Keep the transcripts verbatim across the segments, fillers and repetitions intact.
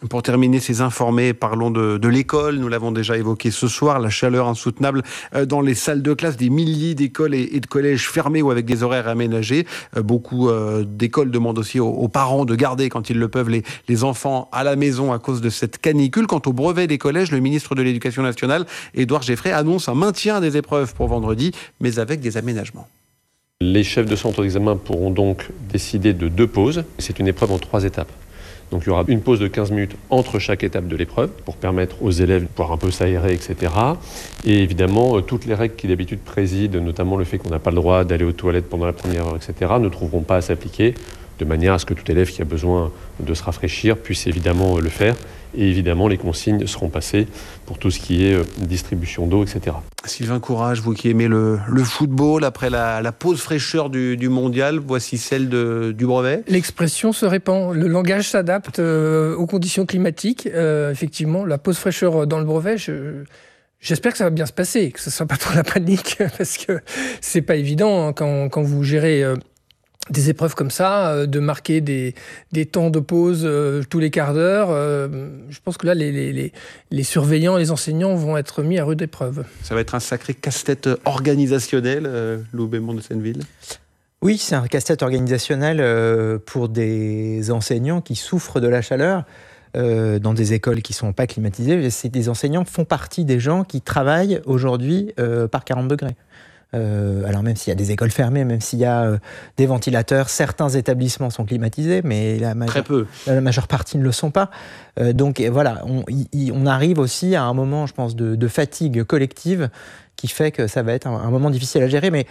Pour terminer ces informés, parlons de, de l'école. Nous l'avons déjà évoqué ce soir, la chaleur insoutenable dans les salles de classe, des milliers d'écoles et de collèges fermés ou avec des horaires aménagés. Beaucoup d'écoles demandent aussi aux, aux parents de garder, quand ils le peuvent, les, les enfants à la maison à cause de cette canicule. Quant au brevet des collèges, le ministre de l'Éducation nationale, Édouard Geoffrey, annonce un maintien des épreuves pour vendredi, mais avec des aménagements. Les chefs de centre d'examen pourront donc décider de deux pauses. C'est une épreuve en trois étapes. Donc il y aura une pause de quinze minutes entre chaque étape de l'épreuve pour permettre aux élèves de pouvoir un peu s'aérer, et cetera. Et évidemment, toutes les règles qui d'habitude président, notamment le fait qu'on n'a pas le droit d'aller aux toilettes pendant la première heure, et cetera, ne trouveront pas à s'appliquer, de manière à ce que tout élève qui a besoin de se rafraîchir puisse évidemment le faire. Et évidemment, les consignes seront passées pour tout ce qui est distribution d'eau, et cetera. Sylvain Courage, vous qui aimez le, le football, après la, la pause fraîcheur du, du mondial, voici celle de, du brevet. L'expression se répand, le langage s'adapte euh, aux conditions climatiques. Euh, effectivement, la pause fraîcheur dans le brevet, je... J'espère que ça va bien se passer, que ce ne sera pas trop la panique, parce que c'est pas évident hein, quand, quand vous gérez euh, des épreuves comme ça, euh, de marquer des, des temps de pause euh, tous les quarts d'heure. Euh, je pense que là, les, les, les surveillants, les enseignants vont être mis à rude épreuve. Ça va être un sacré casse-tête organisationnel, euh, Lou Bémond de Senneville. Oui, c'est un casse-tête organisationnel euh, pour des enseignants qui souffrent de la chaleur. Euh, dans des écoles qui ne sont pas climatisées, c'est des enseignants font partie des gens qui travaillent aujourd'hui euh, par quarante degrés. Euh, alors même s'il y a des écoles fermées, même s'il y a euh, des ventilateurs, certains établissements sont climatisés, mais la majeure, Très peu. la majeure partie ne le sont pas. Euh, donc voilà, on, y, on arrive aussi à un moment, je pense, de, de fatigue collective qui fait que ça va être un, un moment difficile à gérer, mais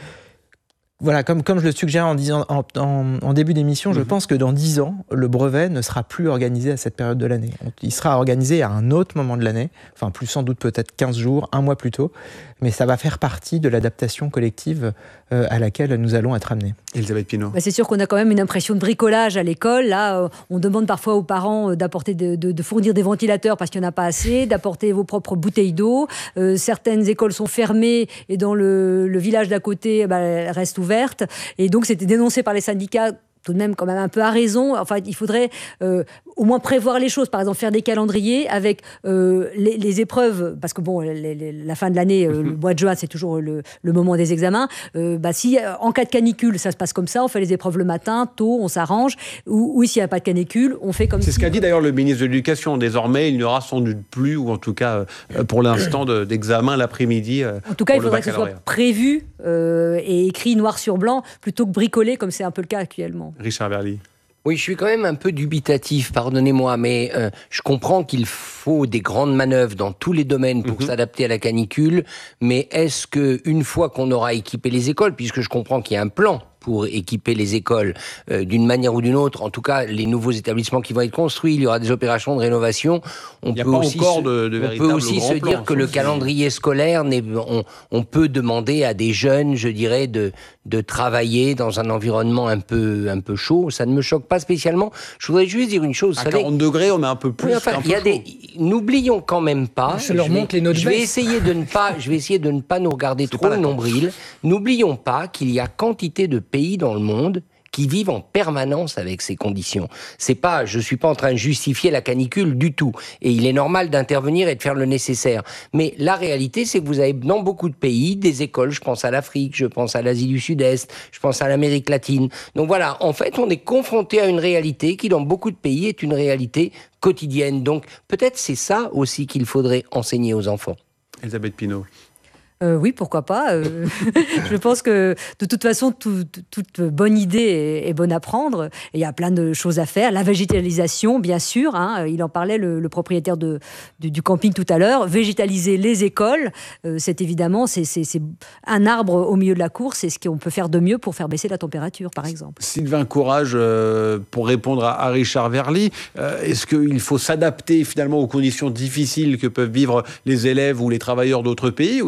voilà, comme, comme je le suggère en, disant, en, en, en début d'émission, mmh. je pense que dans dix ans, le brevet ne sera plus organisé à cette période de l'année. Il sera organisé à un autre moment de l'année, enfin plus sans doute peut-être quinze jours, un mois plus tôt, mais ça va faire partie de l'adaptation collective euh, à laquelle nous allons être amenés. Elisabeth Pinault. Bah c'est sûr qu'on a quand même une impression de bricolage à l'école. Là, euh, on demande parfois aux parents d'apporter de, de, de fournir des ventilateurs parce qu'il n'y en a pas assez, d'apporter vos propres bouteilles d'eau. Euh, certaines écoles sont fermées et dans le, le village d'à côté, bah, elles restent ouvertes. Et donc, c'était dénoncé par les syndicats tout de même quand même un peu à raison. Enfin, il faudrait euh, au moins prévoir les choses. Par exemple, faire des calendriers avec euh, les, les épreuves, parce que bon, les, les, la fin de l'année, euh, le mois de juin, c'est toujours le, le moment des examens. Euh, bah, si en cas de canicule, ça se passe comme ça, on fait les épreuves le matin, tôt, on s'arrange. Ou, ou s'il n'y a pas de canicule, on fait comme C'est si... ce qu'a dit d'ailleurs le ministre de l'Éducation. Désormais, il n'y aura sans doute plus, ou en tout cas euh, pour l'instant, de, d'examen l'après-midi. Euh, en tout cas, il faudrait que ce soit prévu euh, et écrit noir sur blanc, plutôt que bricolé, comme c'est un peu le cas actuellement. Richard Verly. Oui, je suis quand même un peu dubitatif, pardonnez-moi, mais euh, je comprends qu'il faut des grandes manœuvres dans tous les domaines pour mmh. s'adapter à la canicule, mais est-ce que une fois qu'on aura équipé les écoles, puisque je comprends qu'il y a un plan pour équiper les écoles euh, d'une manière ou d'une autre, en tout cas les nouveaux établissements qui vont être construits, il y aura des opérations de rénovation. On peut aussi se, de, de on peut aussi se dire que le calendrier scolaire, on, on peut demander à des jeunes, je dirais, de, de travailler dans un environnement un peu, un peu chaud. Ça ne me choque pas spécialement. Je voudrais juste dire une chose. À quarante degrés, on met un peu plus. Oui, enfin, il y a des. N'oublions quand même pas. Ça leur montre les notes. Je vais essayer de ne pas. Je vais essayer de ne pas nous regarder trop le nombril. N'oublions pas qu'il y a quantité de pays dans le monde qui vivent en permanence avec ces conditions. C'est pas, je suis pas en train de justifier la canicule du tout. Et il est normal d'intervenir et de faire le nécessaire. Mais la réalité, c'est que vous avez dans beaucoup de pays des écoles, je pense à l'Afrique, je pense à l'Asie du Sud-Est, je pense à l'Amérique latine. Donc voilà, en fait, on est confronté à une réalité qui, dans beaucoup de pays, est une réalité quotidienne. Donc peut-être c'est ça aussi qu'il faudrait enseigner aux enfants. Elisabeth Pinault. Euh, oui, pourquoi pas. Euh, je pense que de toute façon, tout, toute bonne idée est, est bonne à prendre. Et il y a plein de choses à faire. La végétalisation, bien sûr. Hein, il en parlait le, le propriétaire de, du, du camping tout à l'heure. Végétaliser les écoles, euh, c'est évidemment c'est, c'est, c'est un arbre au milieu de la cour. C'est ce qu'on peut faire de mieux pour faire baisser la température, par exemple. Sylvain Courage, euh, pour répondre à, à Richard Verly, euh, est-ce qu'il faut s'adapter finalement aux conditions difficiles que peuvent vivre les élèves ou les travailleurs d'autres pays, ou est-ce qu'il faut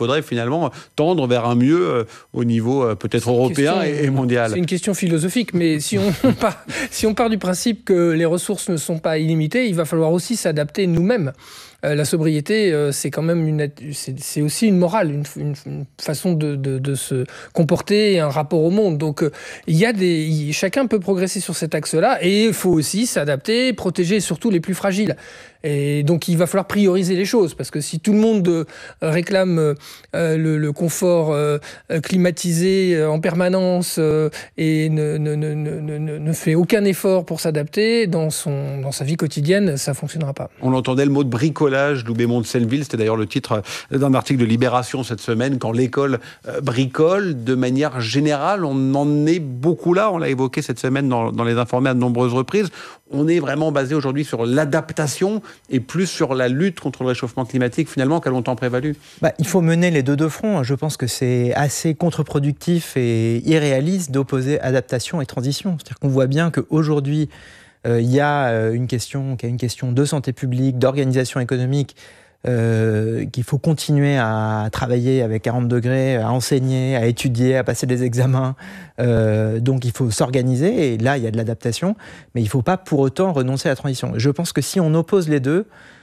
faudrait finalement tendre vers un mieux euh, au niveau euh, peut-être européen question, et, et mondial. C'est une question philosophique, mais si on, part, si on part du principe que les ressources ne sont pas illimitées, il va falloir aussi s'adapter nous-mêmes. Euh, la sobriété, euh, c'est quand même une, c'est, c'est aussi une morale, une, une, une façon de, de, de se comporter, un rapport au monde. Donc, euh, il y a des, il, chacun peut progresser sur cet axe-là, et il faut aussi s'adapter, protéger surtout les plus fragiles. Et donc, il va falloir prioriser les choses, parce que si tout le monde euh, réclame euh, le, le confort euh, climatisé euh, en permanence euh, et ne, ne, ne, ne, ne fait aucun effort pour s'adapter dans, son, dans sa vie quotidienne, ça ne fonctionnera pas. On entendait le mot de bricolage d'Houbémont de Selleville, c'était d'ailleurs le titre d'un article de Libération cette semaine, quand l'école euh, bricole de manière générale. On en est beaucoup là, on l'a évoqué cette semaine dans, dans les informés à de nombreuses reprises. On est vraiment basé aujourd'hui sur l'adaptation et plus sur la lutte contre le réchauffement climatique, finalement, qui a longtemps prévalu. Bah, il faut mener les deux de front. Je pense que c'est assez contre-productif et irréaliste d'opposer adaptation et transition. C'est-à-dire qu'on voit bien qu'aujourd'hui, euh, il y a une question, qu'il y a une question de santé publique, d'organisation économique, Euh, qu'il faut continuer à travailler avec quarante degrés, à enseigner, à étudier, à passer des examens. Euh, donc il faut s'organiser, et là il y a de l'adaptation, mais il ne faut pas pour autant renoncer à la transition. Je pense que si on oppose les deux,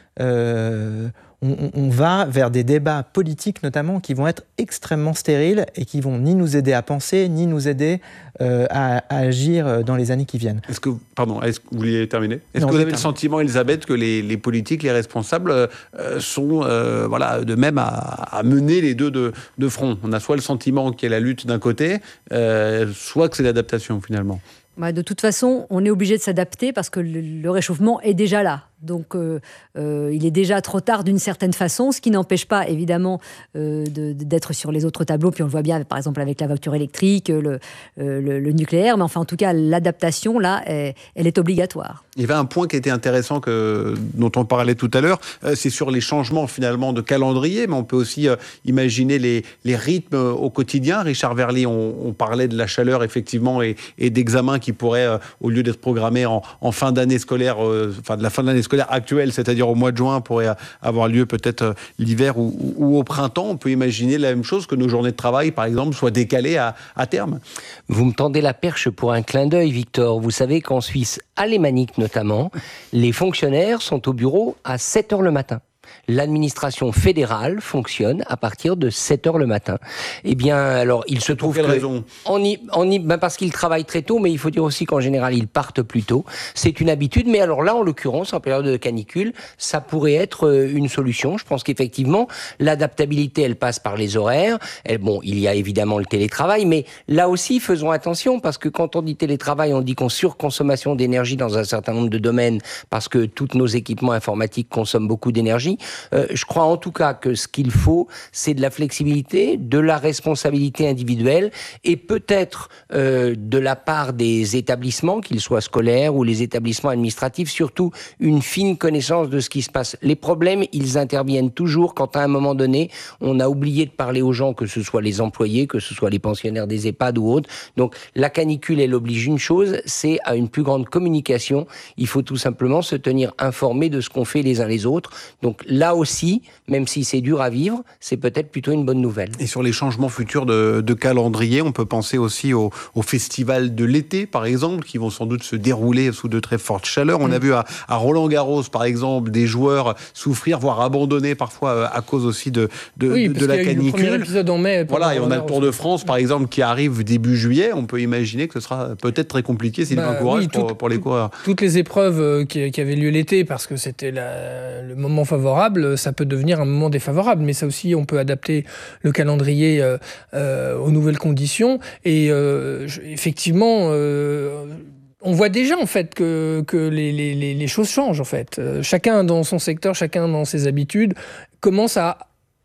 euh, on, on va vers des débats politiques notamment qui vont être extrêmement stériles et qui vont ni nous aider à penser, ni nous aider euh, à, à agir dans les années qui viennent. Est-ce que, pardon, est-ce que vous vouliez terminer ? Est-ce non, que vous avez le sentiment, Elisabeth, que les, les politiques, les responsables euh, sont euh, voilà, de même à, à mener les deux de, de front ? On a soit le sentiment qu'il y a la lutte d'un côté, euh, soit que c'est l'adaptation finalement. Bah, de toute façon, on est obligé de s'adapter parce que le, le réchauffement est déjà là. Donc, euh, euh, il est déjà trop tard d'une certaine façon, ce qui n'empêche pas, évidemment, euh, de, d'être sur les autres tableaux. Puis on le voit bien, par exemple, avec la voiture électrique, le, euh, le, le nucléaire. Mais enfin, en tout cas, l'adaptation, là, est, elle est obligatoire. Il y avait un point qui était intéressant, que, dont on parlait tout à l'heure, euh, c'est sur les changements, finalement, de calendrier, mais on peut aussi euh, imaginer les, les rythmes au quotidien. Richard Verly, on, on parlait de la chaleur, effectivement, et, et d'examens qui pourraient, euh, au lieu d'être programmés en, en fin d'année scolaire, euh, enfin, de la fin de l'année scolaire actuelle, c'est-à-dire au mois de juin, pourrait avoir lieu peut-être l'hiver ou, ou au printemps. On peut imaginer la même chose, que nos journées de travail, par exemple, soient décalées à, à terme. Vous me tendez la perche pour un clin d'œil, Victor. Vous savez qu'en Suisse alémanique notamment, les fonctionnaires sont au bureau à sept heures le matin. L'administration fédérale fonctionne à partir de sept heures le matin. Eh bien, alors, il se trouve Pour quelle que... raison ? On y, on y, ben parce qu'ils travaillent très tôt, mais il faut dire aussi qu'en général, ils partent plus tôt. C'est une habitude, mais alors là, en l'occurrence, en période de canicule, ça pourrait être une solution. Je pense qu'effectivement, l'adaptabilité, elle passe par les horaires. Elle, bon, il y a évidemment le télétravail, mais là aussi, faisons attention, parce que quand on dit télétravail, on dit qu'on surconsommation d'énergie dans un certain nombre de domaines, parce que tous nos équipements informatiques consomment beaucoup d'énergie. Euh, je crois en tout cas que ce qu'il faut, c'est de la flexibilité, de la responsabilité individuelle, et peut-être euh, de la part des établissements, qu'ils soient scolaires ou les établissements administratifs, surtout une fine connaissance de ce qui se passe. Les problèmes, ils interviennent toujours quand à un moment donné, on a oublié de parler aux gens, que ce soit les employés, que ce soit les pensionnaires des EHPAD ou autres. Donc la canicule, elle oblige une chose, c'est à une plus grande communication. Il faut tout simplement se tenir informé de ce qu'on fait les uns les autres. Donc là aussi, même si c'est dur à vivre, c'est peut-être plutôt une bonne nouvelle. Et sur les changements futurs de, de calendrier, on peut penser aussi au, au festival de l'été, par exemple, qui vont sans doute se dérouler sous de très fortes chaleurs. On mmh. a vu à, à Roland-Garros, par exemple, des joueurs souffrir, voire abandonner parfois à cause aussi de, de, oui, de, de la canicule. Oui, parce qu'il y a eu le premier épisode en mai. Voilà, et on a le Tour de France, par exemple, qui arrive début juillet. On peut imaginer que ce sera peut-être très compliqué, s'il bah, courage oui, pour, tout, pour les coureurs. Toutes les épreuves qui, qui avaient lieu l'été, parce que c'était la, le moment favorable, ça peut devenir un moment défavorable. Mais ça aussi, on peut adapter le calendrier euh, euh, aux nouvelles conditions. Et euh, je, effectivement... Euh, on voit déjà en fait que, que les, les, les choses changent en fait. Euh, chacun dans son secteur, chacun dans ses habitudes, commence à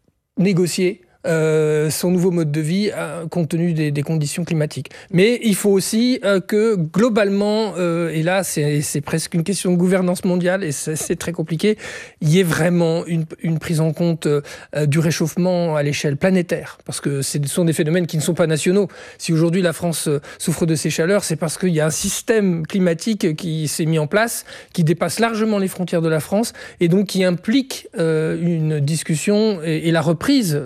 négocier Euh, son nouveau mode de vie euh, compte tenu des, des conditions climatiques. Mais il faut aussi euh, que globalement, euh, et là c'est, c'est presque une question de gouvernance mondiale et c'est, c'est très compliqué, il y ait vraiment une, une prise en compte euh, du réchauffement à l'échelle planétaire, parce que ce sont des phénomènes qui ne sont pas nationaux. Si aujourd'hui la France euh, souffre de ces chaleurs, c'est parce qu'il y a un système climatique qui s'est mis en place, qui dépasse largement les frontières de la France et donc qui implique euh, une discussion et, et la reprise des effets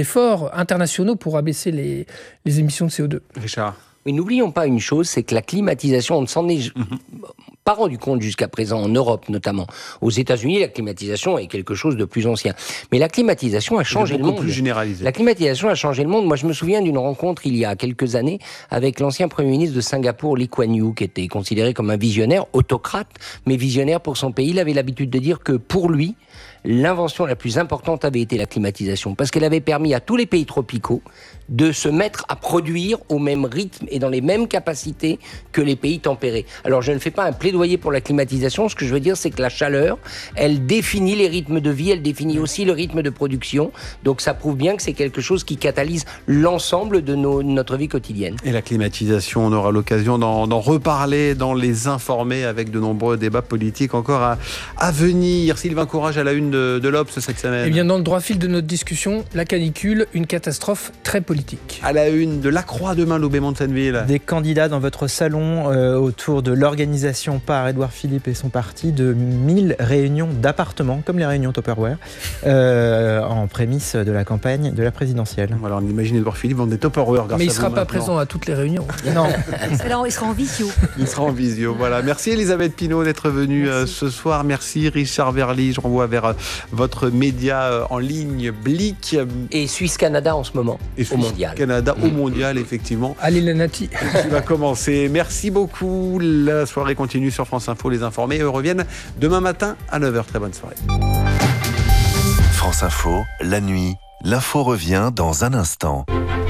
efforts internationaux pour abaisser les, les émissions de C O deux. Richard. Mais n'oublions pas une chose, c'est que la climatisation, on ne s'en est mmh. pas rendu compte jusqu'à présent, en Europe notamment. Aux États-Unis, la climatisation est quelque chose de plus ancien. Mais la climatisation a changé le monde. Plus généralisé. La climatisation a changé le monde. Moi, je me souviens d'une rencontre il y a quelques années avec l'ancien Premier ministre de Singapour, Lee Kuan Yew, qui était considéré comme un visionnaire, autocrate, mais visionnaire pour son pays. Il avait l'habitude de dire que pour lui, l'invention la plus importante avait été la climatisation, parce qu'elle avait permis à tous les pays tropicaux de se mettre à produire au même rythme et dans les mêmes capacités que les pays tempérés. Alors je ne fais pas un plaidoyer pour la climatisation, ce que je veux dire c'est que la chaleur, elle définit les rythmes de vie, elle définit aussi le rythme de production, donc ça prouve bien que c'est quelque chose qui catalyse l'ensemble de nos, notre vie quotidienne. Et la climatisation, on aura l'occasion d'en, d'en reparler dans Les Informés avec de nombreux débats politiques encore à, à venir. Sylvain Courage à la une de, de l'Obs cette semaine. Eh bien, dans le droit fil de notre discussion, la canicule, une catastrophe très politique. À la une de La Croix demain, Loubet Montsenneville. Des candidats dans votre salon euh, autour de l'organisation par Édouard Philippe et son parti de mille réunions d'appartements, comme les réunions Tupperware, euh, en prémisse de la campagne de la présidentielle. Alors on imagine Édouard Philippe dans des Tupperware. Mais il ne sera pas présent à toutes les réunions. Non. Alors, il sera en visio. Il sera en visio, voilà. Merci Elisabeth Pinault d'être venue euh, ce soir. Merci Richard Verly. Je renvoie vers euh, votre média euh, en ligne Blick. Et Suisse Canada en ce moment. Et Suisse Mondial. Canada au mondial, effectivement. Allez, la Nati. Qui va commencer. Merci beaucoup. La soirée continue sur France Info. Les Informés, eux, reviennent demain matin à neuf heures. Très bonne soirée. France Info, la nuit, l'info revient dans un instant.